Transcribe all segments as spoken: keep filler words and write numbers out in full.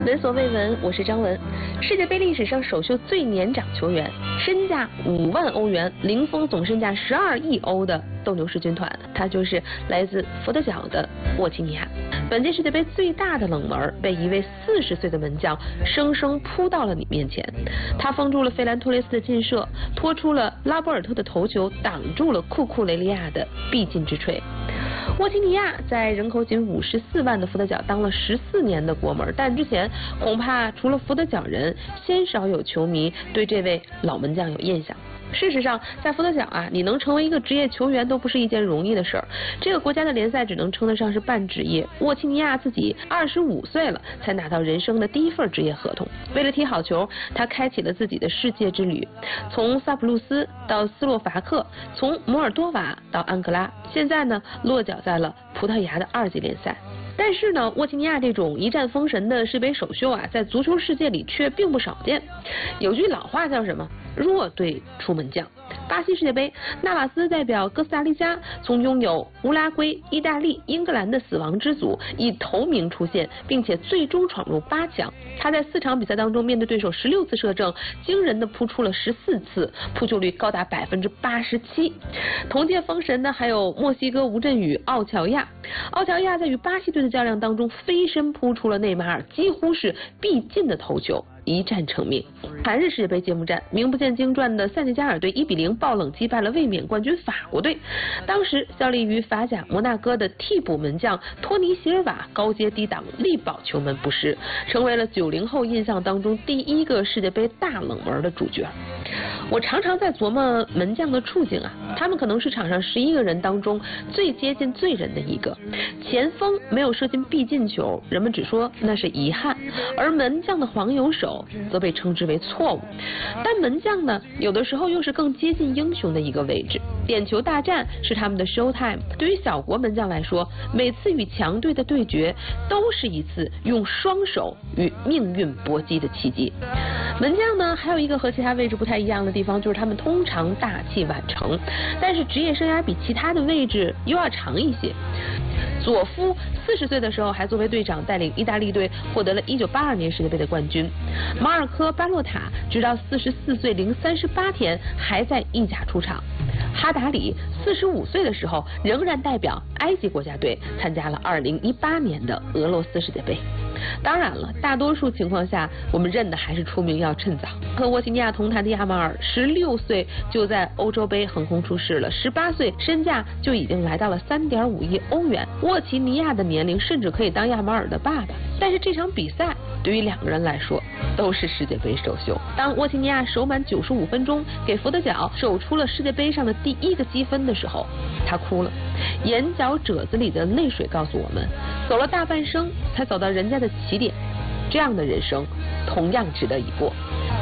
闻所未闻，我是张文。世界杯历史上首秀最年长球员，身价五万欧元，零封总身价十二亿欧的斗牛士军团，他就是来自佛得角的沃齐尼亚。本届世界杯最大的冷门被一位四十岁的门将生生扑到了你面前，他封住了费兰托雷斯的劲射，拖出了拉波尔特的头球，挡住了库库雷利亚的必进之锤。沃齐尼亚在人口仅五十四万的佛得角当了十四年的国门，但之前恐怕除了佛得角人，鲜少有球迷对这位老门将有印象。事实上，在佛得角啊，你能成为一个职业球员都不是一件容易的事儿。这个国家的联赛只能称得上是半职业。沃齐尼亚自己二十五岁了，才拿到人生的第一份职业合同。为了踢好球，他开启了自己的世界之旅，从萨普鲁斯到斯洛伐克，从摩尔多瓦到安哥拉，现在呢，落脚在了葡萄牙的二级联赛。但是呢，沃齐尼亚这种一战封神的世杯首秀啊，在足球世界里却并不少见。有句老话叫什么？弱队出门将。巴西世界杯，纳瓦斯代表哥斯达黎加从拥有乌拉圭、意大利、英格兰的死亡之组以头名出现，并且最终闯入八强。他在四场比赛当中面对对手十六次射正，惊人的扑出了十四次，扑救率高达百分之八十七。同届封神的还有墨西哥吴镇宇、奥乔亚。奥乔亚在与巴西队的较量当中飞身扑出了内马尔几乎是必进的头球，一战成名。韩日世界杯揭幕战，名不见经传的塞内加尔队一比零爆冷击败了卫冕冠军法国队。当时效力于法甲摩纳哥的替补门将托尼席尔瓦高阶低挡，力保球门不失，成为了九零后印象当中第一个世界杯大冷门的主角。我常常在琢磨门将的处境啊，他们可能是场上十一个人当中最接近罪人的一个。前锋没有射进必进球，人们只说那是遗憾，而门将的黄油手则被称之为错误。但门将呢，有的时候又是更接近英雄的一个位置。点球大战是他们的 show time， 对于小国门将来说，每次与强队的对决都是一次用双手与命运搏击的契机。门将呢，还有一个和其他位置不太一样的地方，就是他们通常大器晚成，但是职业生涯比其他的位置又要长一些。佐夫四十岁的时候还作为队长带领意大利队获得了一九八二年世界杯的冠军。马尔科巴洛塔直到四十四岁零三十八天还在意甲出场。哈达里四十五岁的时候仍然代表埃及国家队参加了二零一八年的俄罗斯世界杯。当然了，大多数情况下我们认的还是出名要趁早。和沃齐尼亚同台的亚马尔十六岁就在欧洲杯横空出世了，十八岁身价就已经来到了三点五亿欧元。沃齐尼亚的年龄甚至可以当亚马尔的爸爸。但是这场比赛对于两个人来说都是世界杯首秀。当沃齐尼亚守满九十五分钟给佛得角守出了世界杯上的第一个积分的时候，他哭了，眼角褶子里的泪水告诉我们，走了大半生才走到人家的起点，这样的人生同样值得一过。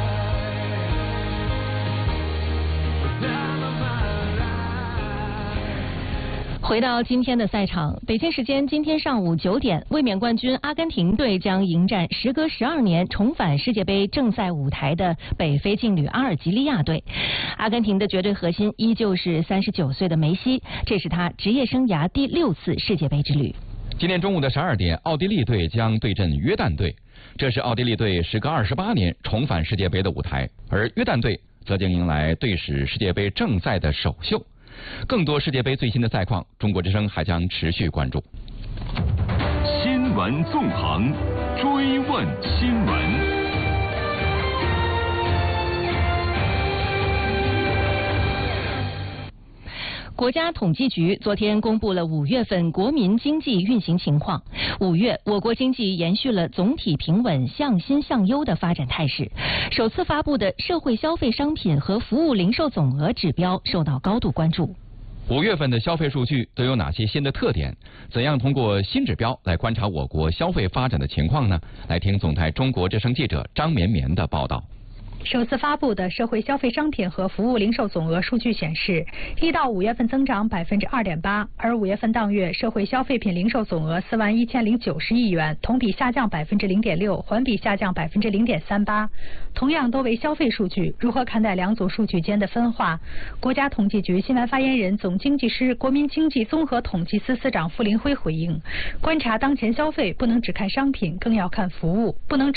回到今天的赛场，北京时间今天上午九点，卫冕冠军阿根廷队将迎战时隔十二年重返世界杯正赛舞台的北非劲旅阿尔及利亚队。阿根廷的绝对核心依旧是三十九岁的梅西，这是他职业生涯第六次世界杯之旅。 今天中午的十二点，奥地利队将对阵约旦队，这是奥地利队时隔二十八年重返世界杯的舞台，而约旦队则将迎来队史世界杯正赛的首秀。更多世界杯最新的赛况，中国之声还将持续关注。 新闻纵横，追问新闻。 国家统计局昨天公布了五月份国民经济运行情况。五月，我国经济延续了总体平稳、向新向优的发展态势。首次发布的社会消费商品和服务零售总额指标受到高度关注。 五月份的消费数据都有哪些新的特点？怎样通过新指标来观察我国消费发展的情况呢？来听总台中国之声记者张绵绵的报道。 首次发布的社会消费商品和服务零售总额数据显示，一到五月份增长百分之二点八，而五月份当月社会消费品零售总额四万一千零九十亿元，同比下降百分之零点六，环比下降百分之零点三八。同样都为消费数据，如何看待两组数据间的分化？国家统计局新闻发言人、总经济师、国民经济综合统计司司长傅林辉回应：观察当前消费，不能只看商品，更要看服务，不能只